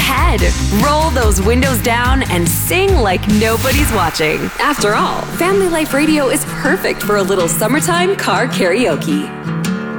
ahead. Roll those windows down and sing like nobody's watching. After all, Family Life Radio is perfect for a little summertime car karaoke.